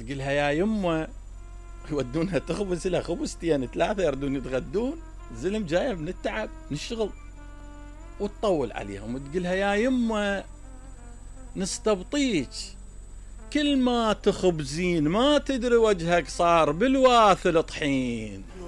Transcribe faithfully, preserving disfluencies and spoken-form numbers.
تقلها يا يمه يودونها تخبز لها خبزتين ثلاثة يردون يتغدون، زلم جاية من التعب من الشغل، وتطول عليهم وتقلها يا يمه نستبطيك، كل ما تخبزين ما تدري وجهك صار بالواثل طحين.